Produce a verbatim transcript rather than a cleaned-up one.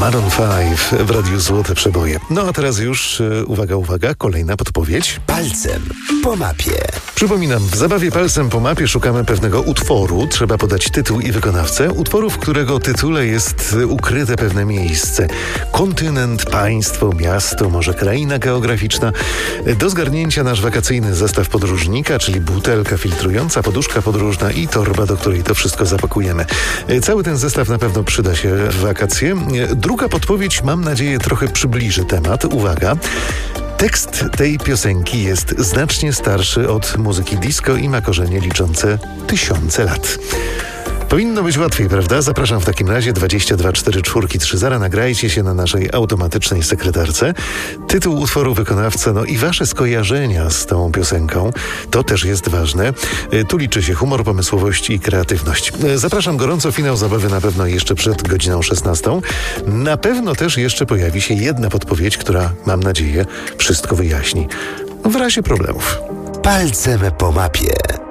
Maroon pięć w Radiu Złote Przeboje. No a teraz już, uwaga, uwaga, kolejna podpowiedź. Palcem po mapie. Przypominam, w zabawie Palcem po mapie szukamy pewnego utworu. Trzeba podać tytuł i wykonawcę. Utworu, w którego tytule jest ukryte pewne miejsce. Kontynent, państwo, miasto, może kraina geograficzna. Do zgarnięcia nasz wakacyjny zestaw podróżnika, czyli butelka filtrująca, poduszka podróżna i torba, do której to wszystko zapakujemy. Cały ten zestaw na pewno przyda się w wakacje. Druga podpowiedź, mam nadzieję, trochę przybliży temat. Uwaga! Tekst tej piosenki jest znacznie starszy od muzyki disco i ma korzenie liczące tysiące lat. Powinno być łatwiej, prawda? Zapraszam w takim razie dwadzieścia dwa cztery cztery trzy zero. Nagrajcie się na naszej automatycznej sekretarce. Tytuł utworu, wykonawca, no i wasze skojarzenia z tą piosenką. To też jest ważne. Tu liczy się humor, pomysłowość i kreatywność. Zapraszam gorąco. Finał zabawy na pewno jeszcze przed godziną szesnastą. Na pewno też jeszcze pojawi się jedna podpowiedź, która, mam nadzieję, wszystko wyjaśni. W razie problemów. Palcem po mapie.